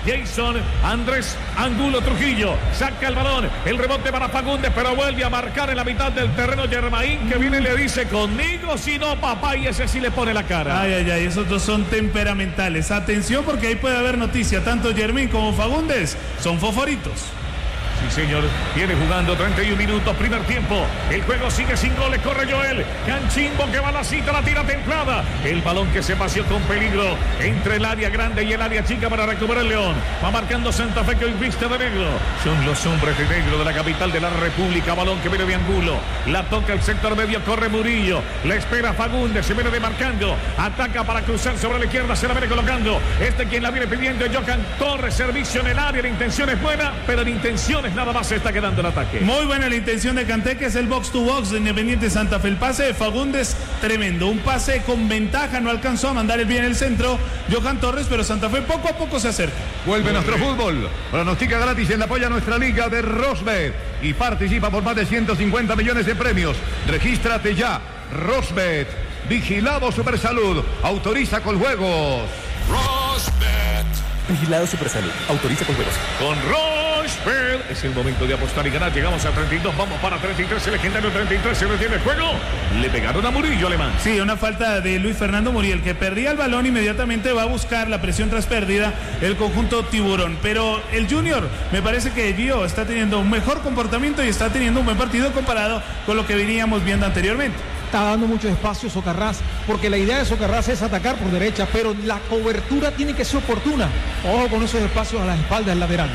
Jason Andrés Angulo Trujillo. Saca el balón. El rebote para Fagundes, pero vuelve a marcar en la mitad del terreno Germain, que viene y le dice: conmigo, si no, papá, y ese sí le pone la cara. Ay, ay, ay, esos dos son temperamentales. Atención, porque ahí puede haber noticia. Tanto Germain como Fagundes son fosforitos. Sí, señor, viene jugando 31 minutos, primer tiempo. El juego sigue sin goles, corre Joel. Canchimbo que va a la cita, la tira templada. El balón que se paseó con peligro entre el área grande y el área chica para recuperar el León. Va marcando Santa Fe, que hoy viste de negro. Son los hombres de negro de la capital de la República. Balón que viene de Angulo. La toca el sector medio, corre Murillo. La espera Fagundes, se viene demarcando. Ataca para cruzar sobre la izquierda, se la viene colocando. Quien la viene pidiendo es Johan Torres. Servicio en el área, la intención es buena, pero en intenciones nada más se está quedando el ataque. Muy buena la intención de Kanté, que es el box to box de Independiente Santa Fe. El pase de Fagundes, tremendo. Un pase con ventaja, no alcanzó a mandar el bien el centro Johan Torres, pero Santa Fe poco a poco se acerca. Vuelve nuestro fútbol. Pronostica gratis en la apoya nuestra liga de Rosbet y participa por más de 150 millones de premios. Regístrate ya. Rosbet. Vigilado Supersalud. Autoriza con juegos. Rosbet. Vigilado Supersalud. Autoriza con juegos. Con Rosbet es el momento de apostar y ganar. Llegamos a 32, vamos para 33. El legendario 33 se retiene el juego. Le pegaron a Murillo, alemán. Sí, una falta de Luis Fernando Muriel, que perdía el balón, inmediatamente va a buscar la presión tras pérdida el conjunto tiburón. Pero el Junior, me parece que Gio está teniendo un mejor comportamiento y está teniendo un buen partido comparado con lo que veníamos viendo anteriormente. Está dando mucho espacio Socarrás, porque la idea de Socarrás es atacar por derecha, pero la cobertura tiene que ser oportuna. Ojo con esos espacios a las espaldas del lateral.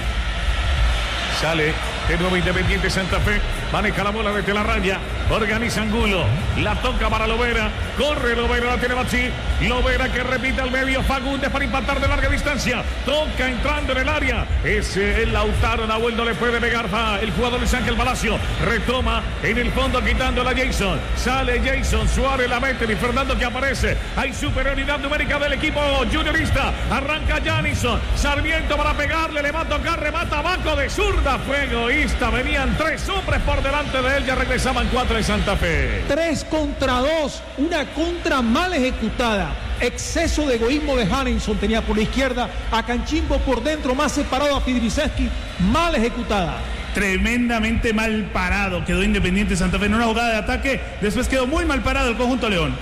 Sale de nuevo Independiente Santa Fe. Maneja la bola desde la raya. Organiza Angulo. La toca para Lovera. Corre Lovera, la tiene Bachi. Lovera que repite al medio. Fagundes para impactar de larga distancia. Toca entrando en el área. Ese el Lautaro Nahuel no le puede pegar. El jugador Luis Ángel Palacio. Retoma en el fondo quitándola a Jason. Sale Jason. Suárez la mete. Y Fernando que aparece. Hay superioridad numérica del equipo juniorista. Arranca Janison. Sarmiento para pegarle. Le va a tocar. Remata abajo de zurda. Fue egoísta. Venían 3 hombres por delante de él. Ya regresaban 4 en Santa Fe. 3 contra 2. Una contra mal ejecutada. Exceso de egoísmo de Janison tenía por la izquierda. A Canchimbo por dentro. Más separado a Fidriseski. Mal ejecutada. Tremendamente mal parado quedó Independiente Santa Fe en una jugada de ataque. Después quedó muy mal parado el conjunto León.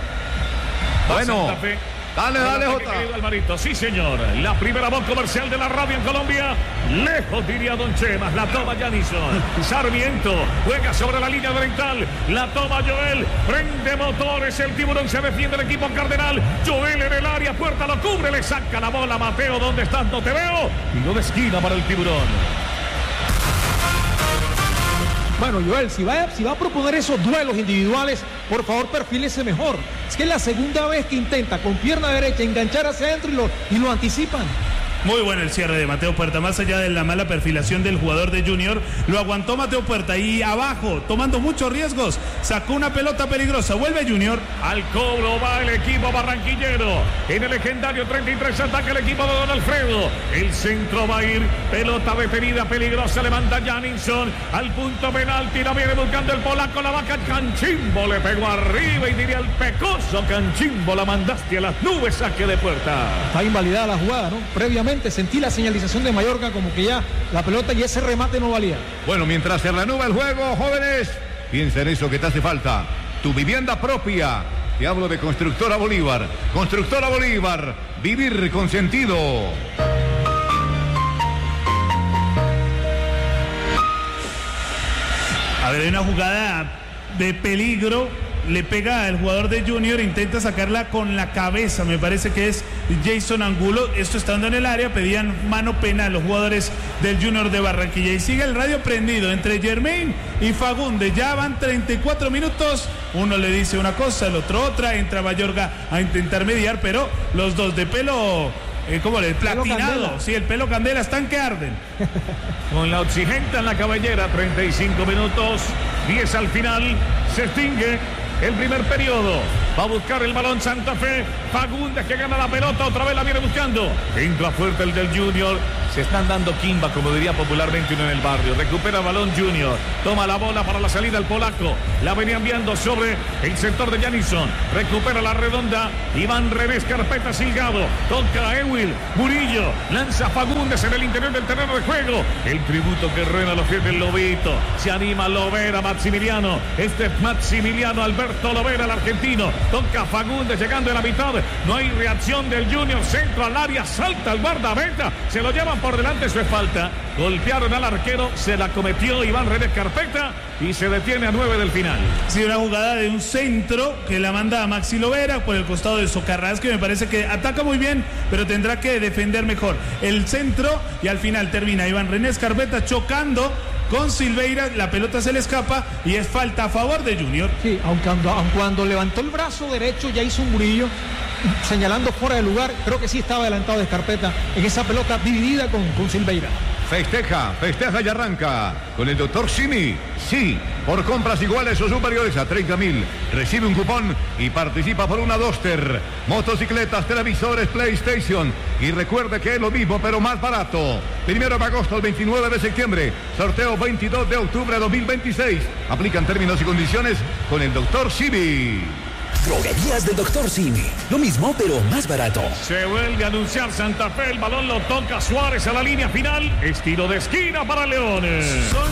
Bueno. Santa Fe. Dale, Jota. Alvarito. Sí, señor. La primera voz comercial de la radio en Colombia. Lejos, diría Don Chemas. La toma Janison. Sarmiento juega sobre la línea oriental. La toma Joel. Prende motores. El tiburón se defiende el equipo cardenal. Joel en el área. Puerta lo cubre. Le saca la bola. Mateo, ¿dónde estás? No te veo. Y no de esquina para el tiburón. Bueno, Joel, si va a proponer esos duelos individuales, por favor, perfílese mejor. Es que es la segunda vez que intenta con pierna derecha enganchar hacia adentro y lo anticipan. Muy bueno el cierre de Mateo Puerta, más allá de la mala perfilación del jugador de Junior, lo aguantó Mateo Puerta y abajo, tomando muchos riesgos, sacó una pelota peligrosa, vuelve Junior. Al cobro va el equipo barranquillero, en el legendario 33 ataca el equipo de Don Alfredo, el centro va a ir, pelota detenida, peligrosa, le manda Janison, al punto penalti, la viene buscando el polaco, la vaca Canchimbo, le pegó arriba y diría el pecoso Canchimbo, la mandaste a las nubes, saque de Puerta. Está invalidada la jugada, ¿no? Previamente sentí la señalización de Mayorga como que ya la pelota y ese remate no valía. Bueno, mientras se reanuda el juego, jóvenes, piensa en eso que te hace falta. Tu vivienda propia. Te hablo de Constructora Bolívar. Constructora Bolívar. Vivir con sentido. A ver, hay una jugada de peligro. Le pega al jugador de Junior, intenta sacarla con la cabeza, me parece que es Jason Angulo, esto estando en el área, pedían mano penal los jugadores del Junior de Barranquilla, y sigue el radio prendido entre Germain y Fagundes, ya van 34 minutos, uno le dice una cosa, el otro otra, entra Mayorga a intentar mediar, pero los dos de pelo... ¿cómo le? Platinado, sí, el pelo candela, están que arden. Con la oxigenta en la cabellera, 35 minutos, 10 al final, se extingue el primer periodo. Va a buscar el balón Santa Fe. Fagundes que gana la pelota. Otra vez la viene buscando. Entra fuerte el del Junior. Se están dando quimba, como diría popularmente uno en el barrio. Recupera el balón Junior. Toma la bola para la salida el polaco. La venía enviando sobre el sector de Janison. Recupera la redonda. Iván René Carpeta Silgado. Toca a Ewil. Murillo. Lanza Fagundes en el interior del terreno de juego. El tributo que ruena a los pies del Lobito. Se anima Lovera, Maximiliano. Este es Maximiliano Alberto Lovera, el argentino. Toca Fagundes llegando en la mitad. No hay reacción del Junior. Centro al área. Salta el guardameta. Se lo llevan por delante, eso es falta. Golpearon al arquero, se la cometió Iván René Carpeta y se detiene a 9 del final. Sí, una jugada de un centro que la manda a Maxi Lovera por el costado de Socarrás, que me parece que ataca muy bien, pero tendrá que defender mejor. El centro y al final termina Iván René Carpeta chocando con Silveira, la pelota se le escapa y es falta a favor de Junior. Sí, aunque cuando levantó el brazo derecho ya hizo un Murillo señalando fuera de lugar. Creo que sí estaba adelantado de Carpeta en esa pelota dividida con Silveira. Festeja y arranca con el doctor Simi. Sí, por compras iguales o superiores a 30.000. Recibe un cupón y participa por una Duster, motocicletas, televisores, PlayStation. Y recuerde que es lo mismo pero más barato. 1 de agosto al 29 de septiembre. Sorteo 22 de octubre de 2026. Aplican términos y condiciones con el doctor Simi. Droguerías del Dr. Simi. Lo mismo, pero más barato. Se vuelve a anunciar Santa Fe. El balón lo toca Suárez a la línea final. Estilo de esquina para Leones.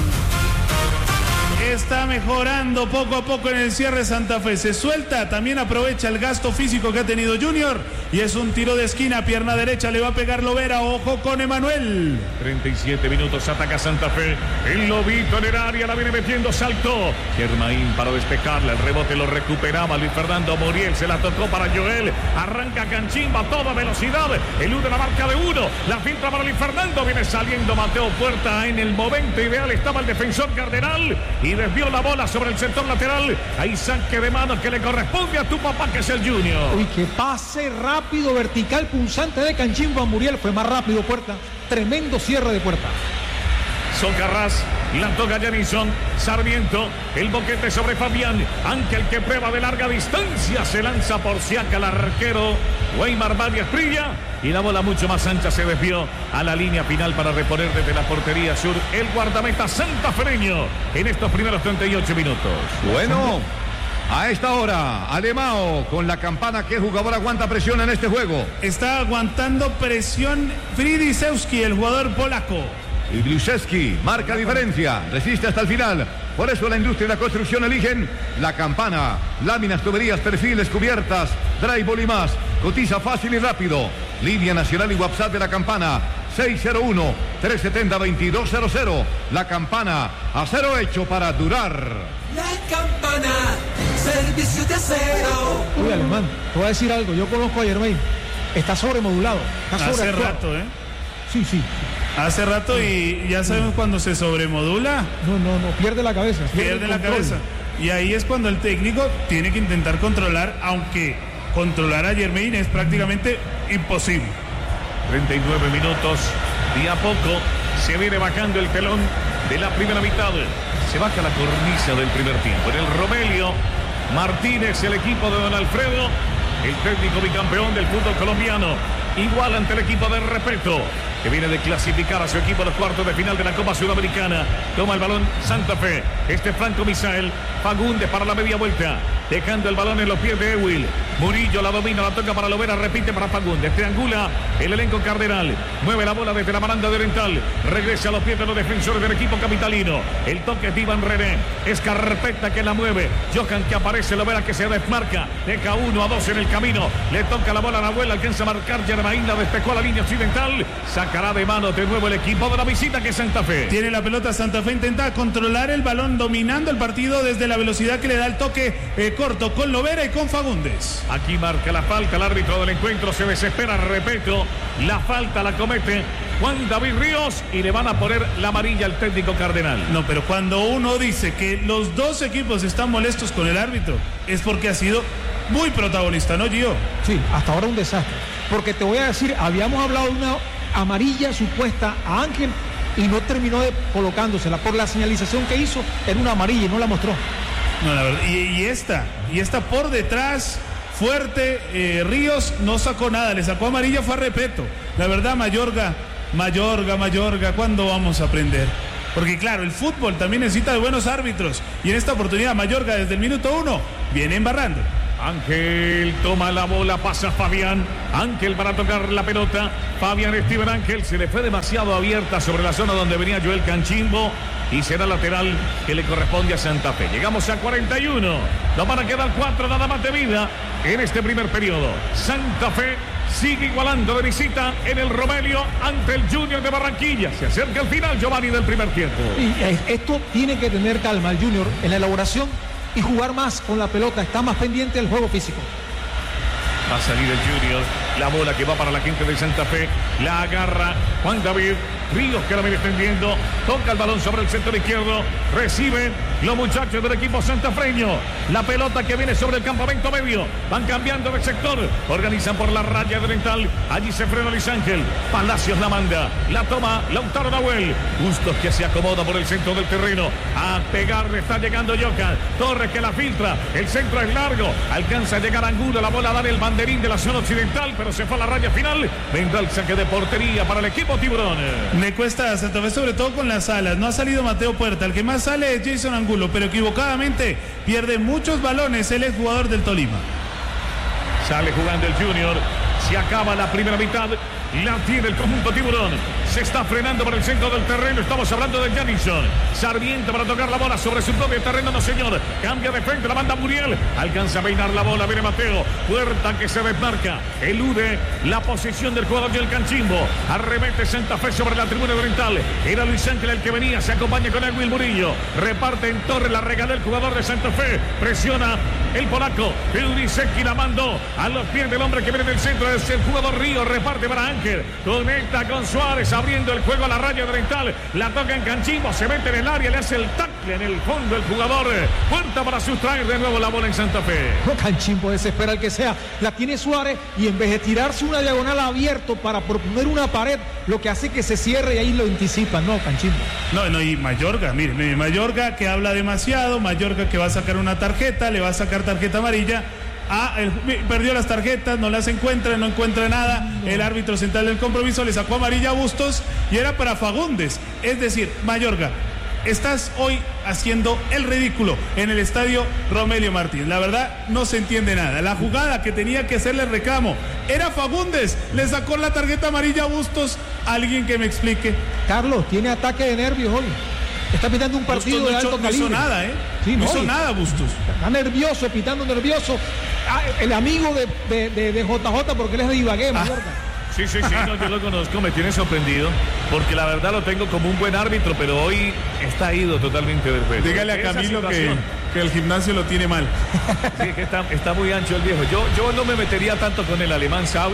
Está mejorando poco a poco en el cierre Santa Fe. Se suelta, también aprovecha el gasto físico que ha tenido Junior. Y es un tiro de esquina, pierna derecha, le va a pegar Lovera. Ojo con Emanuel. 37 minutos, ataca Santa Fe. El Lobito en el área, la viene metiendo, saltó. Germain para despejarla, el rebote lo recuperaba Luis Fernando Muriel. Se la tocó para Joel. Arranca Canchimba a toda velocidad. Elude la marca de 1. La filtra para Luis Fernando. Viene saliendo Mateo Puerta en el momento ideal. Estaba el defensor Cardenal. Y desvió la bola sobre el sector lateral. Ahí saque de mano que le corresponde a tu papá, que es el Junior. Uy, que pase rápido, vertical, punzante de Canchimba. Muriel fue más rápido Puerta. Tremendo cierre de Puerta. Socarrás, la toca Janison, Sarmiento, el boquete sobre Fabián, Ángel que prueba de larga distancia, se lanza por Siaca el arquero Weimar Varias Prilla y la bola mucho más ancha se desvió a la línea final para reponer desde la portería sur el guardameta santafereño en estos primeros 38 minutos. Bueno, a esta hora, Alemão con la campana. ¿Qué jugador aguanta presión en este juego? Está aguantando presión Fridisewski, el jugador polaco. Y Bluszewski marca diferencia, resiste hasta el final. Por eso la industria y la construcción eligen la campana. Láminas, tuberías, perfiles, cubiertas, drywall y más. Cotiza fácil y rápido. Línea nacional y WhatsApp de la campana. 601-370-2200. La campana, acero hecho para durar. La campana, servicio de acero. Uy, Alemán, te voy a decir algo. Yo conozco a Germain. Está sobremodulado. Hace rato, ¿eh? Sí. Hace rato y ya sabemos cuando se sobremodula. No, pierde la cabeza. Pierde la cabeza. Y ahí es cuando el técnico tiene que intentar controlar, aunque controlar a Germain es prácticamente imposible. 39 minutos y a poco se viene bajando el telón de la primera mitad. Se baja la cornisa del primer tiempo. En el Romelio Martínez, el equipo de Don Alfredo, el técnico bicampeón del fútbol colombiano, igual ante el equipo de Repeto, que viene de clasificar a su equipo a los cuartos de final de la Copa Sudamericana. Toma el balón Santa Fe. Franco Misael. Fagundes para la media vuelta, dejando el balón en los pies de Ewil. Murillo la domina, la toca para Lovera, repite para Fagundes. Triangula el elenco Cardenal. Mueve la bola desde la baranda de Oriental. Regresa a los pies de los defensores del equipo capitalino. El toque de Iván René. Es Carpeta que la mueve. Johan que aparece, Lovera que se desmarca. Deja 1 a 2 en el camino. Le toca la bola a la abuela, alcanza a marcar Germain, la despejó a la línea occidental. Sacará de mano de nuevo el equipo de la visita que es Santa Fe. Tiene la pelota Santa Fe, intenta controlar el balón, dominando el partido desde la velocidad que le da el toque corto con Lovera y con Fagundes. Aquí marca la falta, el árbitro del encuentro se desespera, repito, la falta la comete Juan David Ríos y le van a poner la amarilla al técnico Cardenal. No, pero cuando uno dice que los dos equipos están molestos con el árbitro, es porque ha sido muy protagonista, ¿no, Gio? Sí, hasta ahora un desastre. Porque te voy a decir, habíamos hablado de una amarilla supuesta a Ángel y no terminó de colocándosela. Por la señalización que hizo, era una amarilla y no la mostró. No, la verdad. Y esta por detrás, fuerte, Ríos no sacó nada, le sacó amarilla, fue a Repeto. La verdad, Mayorga Mayorga, ¿cuándo vamos a aprender? Porque claro, el fútbol también necesita de buenos árbitros. Y en esta oportunidad Mayorga desde el minuto 1 viene embarrando. Ángel toma la bola, pasa Fabián. Ángel para tocar la pelota. Fabián Steven Ángel se le fue demasiado abierta sobre la zona donde venía Joel Canchimbo. Y será lateral que le corresponde a Santa Fe. Llegamos a 41. Nos van a quedar 4 nada más de vida en este primer periodo. Santa Fe sigue igualando de visita en el Romelio ante el Junior de Barranquilla. Se acerca el final, Giovanni, del primer tiempo. Y esto tiene que tener calma el Junior en la elaboración y jugar más con la pelota. Está más pendiente del juego físico. Va a salir el Junior. La bola que va para la gente de Santa Fe. La agarra Juan David Ríos, que la viene extendiendo. Toca el balón sobre el sector izquierdo. Reciben los muchachos del equipo santafreño. La pelota que viene sobre el campamento medio. Van cambiando de sector. Organizan por la raya oriental. Allí se frena Luis Ángel. Palacios la manda. La toma Lautaro Nahuel. Bustos que se acomoda por el centro del terreno. A pegarle está llegando Yoka. Torres que la filtra. El centro es largo. Alcanza a llegar Angulo. La bola da en el banderín de la zona occidental, pero se fue a la raya final. Vendrá el saque de portería para el equipo Tiburón. Le cuesta a Santa Fe, sobre todo con las alas. No ha salido Mateo Puerta. El que más sale es Jason Angulo, pero equivocadamente pierde muchos balones. Él es jugador del Tolima. Sale jugando el Junior. Se acaba la primera mitad. La tiene el conjunto Tiburón. Se está frenando por el centro del terreno. Estamos hablando de Janison. Sarmiento para tocar la bola sobre su propio terreno. No, señor. Cambia de frente. La manda Muriel. Alcanza a peinar la bola. Viene Mateo. Puerta que se desmarca. Elude la posición del jugador del Canchimbo. Arremete Santa Fe sobre la tribuna oriental. Era Luis Ángel el que venía. Se acompaña con Edwin Murillo. Reparte en torre. La regala el jugador de Santa Fe. Presiona el polaco. Piudiceki la mandó a los pies del hombre que viene del centro. Es el jugador Río. Reparte para Ángel. Conecta con Suárez, abriendo el juego a la raya oriental. La toca en Canchimbo, se mete en el área, le hace el tackle en el fondo el jugador. Puerta para sustraer de nuevo la bola en Santa Fe. Canchimbo desespera el que sea. La tiene Suárez y en vez de tirarse una diagonal abierto para proponer una pared, lo que hace que se cierre y ahí lo anticipa. No, Canchimbo. No, y Mayorga, mire, Mayorga que habla demasiado. Mayorga que va a sacar una tarjeta, le va a sacar tarjeta amarilla. Perdió las tarjetas, no las encuentra, no encuentra nada. El árbitro central del compromiso le sacó amarilla a Bustos y era para Fagundes. Es decir, Mayorga, estás hoy haciendo el ridículo en el estadio Romelio Martínez. La verdad, no se entiende nada. La jugada que tenía que hacerle reclamo era Fagundes. Le sacó la tarjeta amarilla a Bustos. Alguien que me explique. Carlos, tiene ataque de nervios hoy. Está pitando un partido Bustos de alto calibre. No hizo nada, Sí, no hizo nada, Bustos. Está nervioso, pitando nervioso. El amigo de JJ, porque él es de Ibagué, Mayorga. Sí, no, yo lo conozco, me tiene sorprendido, porque la verdad lo tengo como un buen árbitro, pero hoy está ido totalmente del juego. Dígale a Camilo que el gimnasio lo tiene mal. Sí, que está muy ancho el viejo. Yo no me metería tanto con el alemán, ¿sabe?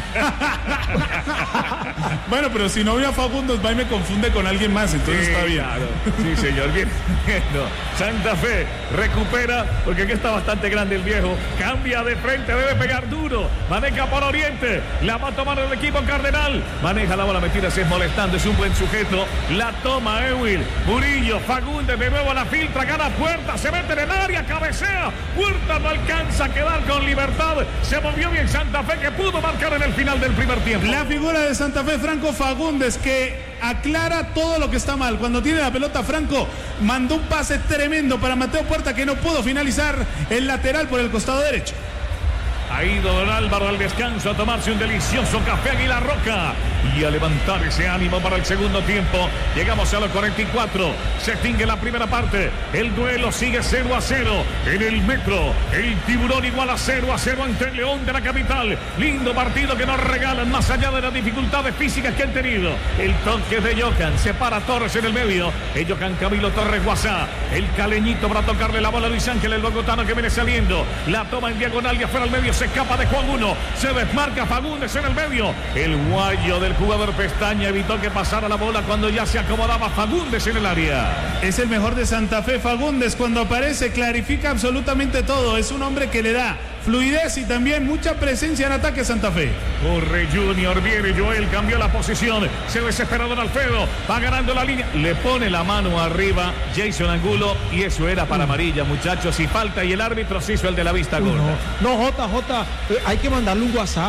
Bueno, pero si no voy a Fagundos, va y me confunde con alguien más, entonces está bien. Claro. Sí, señor, bien. No. Santa Fe recupera, porque aquí está bastante grande el viejo. Cambia de frente, debe pegar duro. Maneja por Oriente, la va a tomar el equipo Cardenal. Maneja la bola, mentira, se es molestando, es un buen sujeto. La toma Ewil, Murillo, Fagundes de nuevo a la filtra, gana Puerta, se mete en el área, cabecea. Puerta no alcanza a quedar con libertad. Se movió bien Santa Fe, que pudo marcar en el final del primer tiempo. La figura de Santa Fe, Franco Fagundes, que aclara todo lo que está mal. Cuando tiene la pelota, Franco mandó un pase tremendo para Mateo Puerta, que no pudo finalizar el lateral por el costado derecho. Ha ido don Álvaro al descanso a tomarse un delicioso café Águila Roca y a levantar ese ánimo para el segundo tiempo. Llegamos a los 44. Se extingue la primera parte. El duelo sigue 0-0 en el Metro. El Tiburón igual a 0-0 ante el León de la capital. Lindo partido que nos regalan más allá de las dificultades físicas que han tenido. El toque de Johan. Se para Torres en el medio. Johan Camilo Torres Guasá. El caleñito para tocarle la bola a Luis Ángel, el bogotano que viene saliendo. La toma en diagonal y afuera al medio. Se escapa de Juan 1. Se desmarca Fagundes en el medio. El guayo del jugador Pestaña evitó que pasara la bola cuando ya se acomodaba Fagundes en el área. Es el mejor de Santa Fe, Fagundes. Cuando aparece, clarifica absolutamente todo. Es un hombre que le da fluidez y también mucha presencia en ataque Santa Fe. Corre Junior, viene Joel, cambió la posición. Se desesperó don Alfredo. Va ganando la línea. Le pone la mano arriba Jason Angulo y eso era para amarilla, muchachos. Si falta y el árbitro se hizo el de la vista gorda. No, JJ, hay que mandarle un WhatsApp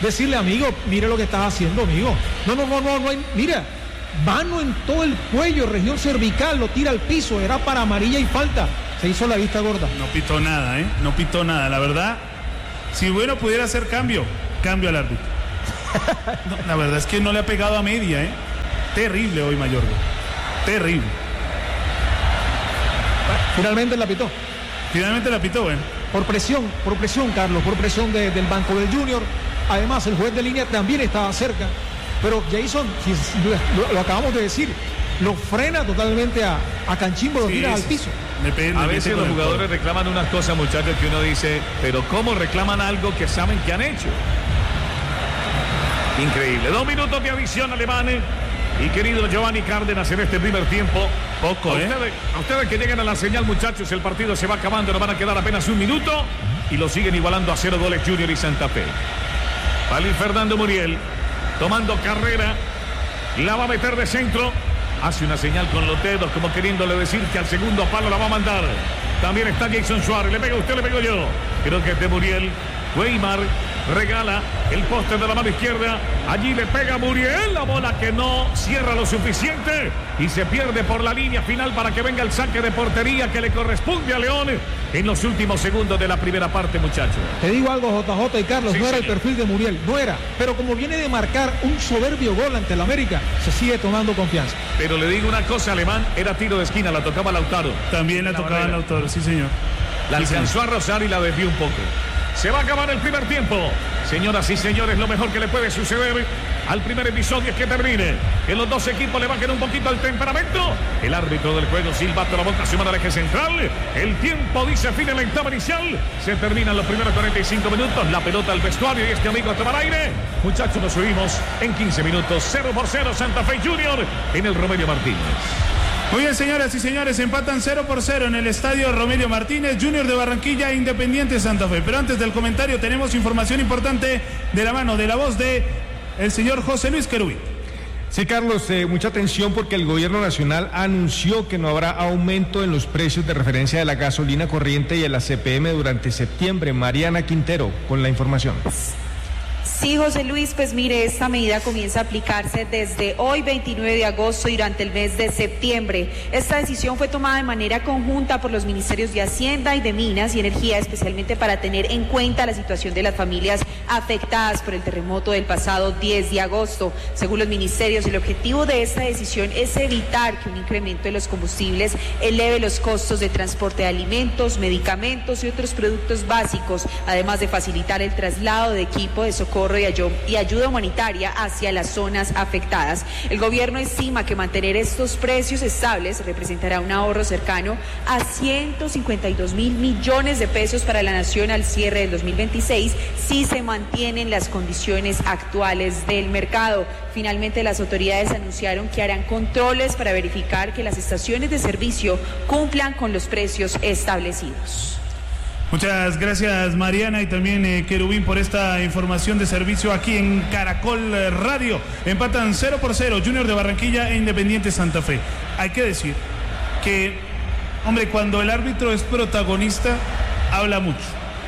decirle, amigo, mire lo que estás haciendo, amigo. No hay, mira, mano en todo el cuello, región cervical, lo tira al piso, era para amarilla y falta. Se hizo la vista gorda. No pitó nada, no pitó nada. La verdad, si bueno pudiera hacer cambio al árbitro. No, la verdad es que no le ha pegado a media, Terrible hoy Mayorga. Terrible. Finalmente la pitó. Bueno. Por presión, Carlos, por presión del banco del Junior. Además, el juez de línea también estaba cerca. Pero Jason, lo acabamos de decir, lo frena totalmente a Canchimbo, lo tira al piso. A veces los jugadores reclaman unas cosas, muchachos, que uno dice, pero ¿cómo reclaman algo que saben que han hecho? Increíble. 2 minutos de adición alemanes. Y querido Giovanni Cárdenas, en este primer tiempo, poco, a ustedes que lleguen a la señal, muchachos, el partido se va acabando, nos van a quedar apenas 1 minuto y lo siguen igualando a 0 goles Junior y Santa Fe. Vale, Fernando Muriel, tomando carrera, la va a meter de centro, hace una señal con los dedos como queriéndole decir que al segundo palo la va a mandar. También está Jason Suárez, le pega usted, le pego yo. Creo que es de Muriel. Weimar regala el poste de la mano izquierda. Allí le pega Muriel, la bola que no cierra lo suficiente y se pierde por la línea final para que venga el saque de portería que le corresponde a León en los últimos segundos de la primera parte, muchachos. Te digo algo, JJ y Carlos, no era el perfil de Muriel, no era, pero como viene de marcar un soberbio gol ante el América, se sigue tomando confianza. Pero le digo una cosa, Alemán, era tiro de esquina, la tocaba Lautaro. También la tocaba Lautaro, sí señor. La alcanzó a rozar y la desvió un poco. Se va a acabar el primer tiempo. Señoras y señores, lo mejor que le puede suceder al primer episodio es que termine. Que los dos equipos le bajen un poquito el temperamento. El árbitro del juego silbato la boca, suma al eje central. El tiempo dice fin en la etapa inicial. Se terminan los primeros 45 minutos. La pelota al vestuario y este amigo a tomar aire. Muchachos, nos subimos en 15 minutos. 0-0 Santa Fe Junior en el Romelio Martínez. Muy bien, señoras y señores, empatan 0-0 en el estadio Romelio Martínez, Junior de Barranquilla e Independiente Santa Fe. Pero antes del comentario tenemos información importante de la mano, de la voz de el señor José Luis Querubín. Sí, Carlos, mucha atención porque el gobierno nacional anunció que no habrá aumento en los precios de referencia de la gasolina corriente y de la CPM durante septiembre. Mariana Quintero con la información. Sí, José Luis, pues mire, esta medida comienza a aplicarse desde hoy 29 de agosto y durante el mes de septiembre. Esta decisión fue tomada de manera conjunta por los ministerios de Hacienda y de Minas y Energía, especialmente para tener en cuenta la situación de las familias afectadas por el terremoto del pasado 10 de agosto. Según los ministerios, el objetivo de esta decisión es evitar que un incremento de los combustibles eleve los costos de transporte de alimentos, medicamentos y otros productos básicos, además de facilitar el traslado de equipo de socorro y ayuda humanitaria hacia las zonas afectadas. El gobierno estima que mantener estos precios estables representará un ahorro cercano a 152.000 millones de pesos para la nación al cierre del 2026 si se mantienen las condiciones actuales del mercado. Finalmente, las autoridades anunciaron que harán controles para verificar que las estaciones de servicio cumplan con los precios establecidos. Muchas gracias, Mariana, y también Querubín por esta información de servicio aquí en Caracol Radio. Empatan 0-0 Junior de Barranquilla e Independiente Santa Fe. Hay que decir que, hombre, cuando el árbitro es protagonista, habla mucho.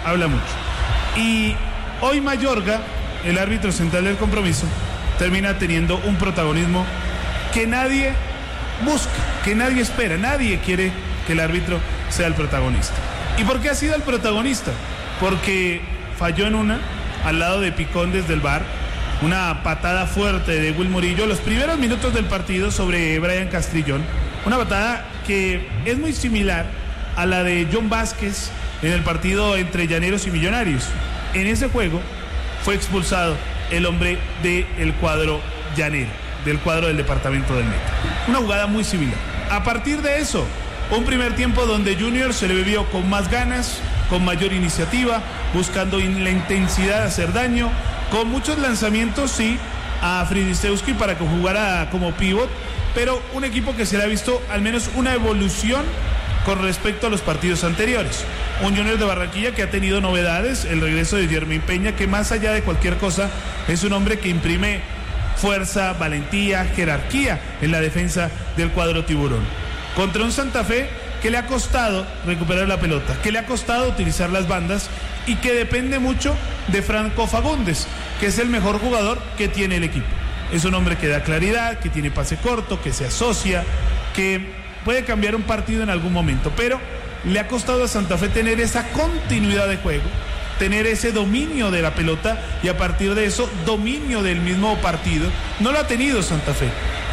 Y hoy Mayorga, el árbitro central del compromiso, termina teniendo un protagonismo que nadie busca, que nadie espera. Nadie quiere que el árbitro sea el protagonista. ¿Y por qué ha sido el protagonista? Porque falló en una, al lado de Picón desde el VAR, una patada fuerte de Will Murillo, los primeros minutos del partido sobre Brian Castrillón, una patada que es muy similar a la de John Vázquez en el partido entre Llaneros y Millonarios. En ese juego fue expulsado el hombre del cuadro llanero, del cuadro del departamento del Meta. Una jugada muy similar. A partir de eso, un primer tiempo donde Junior se le vivió con más ganas, con mayor iniciativa, buscando la intensidad de hacer daño, con muchos lanzamientos, sí, a Fridistewski para que jugara como pívot, pero un equipo que se le ha visto al menos una evolución con respecto a los partidos anteriores. Un Junior de Barranquilla que ha tenido novedades, el regreso de Jermín Peña, que más allá de cualquier cosa es un hombre que imprime fuerza, valentía, jerarquía en la defensa del cuadro tiburón. Contra un Santa Fe que le ha costado recuperar la pelota, que le ha costado utilizar las bandas y que depende mucho de Franco Fagundes, que es el mejor jugador que tiene el equipo. Es un hombre que da claridad, que tiene pase corto, que se asocia, que puede cambiar un partido en algún momento, pero le ha costado a Santa Fe tener esa continuidad de juego, tener ese dominio de la pelota y a partir de eso, dominio del mismo partido. No lo ha tenido Santa Fe.